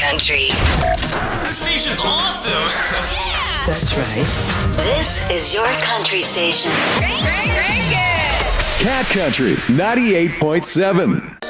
Country. This station's awesome. That's right. This is your country station. Cat Country 98.7.